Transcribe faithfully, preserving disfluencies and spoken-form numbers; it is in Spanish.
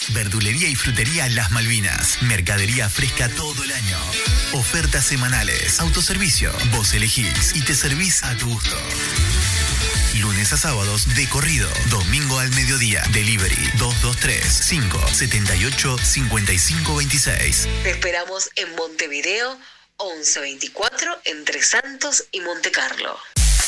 Verdulería y frutería Las Malvinas. Mercadería fresca todo el año. Ofertas semanales. Autoservicio. Vos elegís y te servís a tu gusto. Lunes a sábados de corrido. Domingo al mediodía. Delivery dos dos tres, cinco siete ocho, cinco cinco dos seis. Te esperamos en Montevideo once veinticuatro entre Santos y Montecarlo.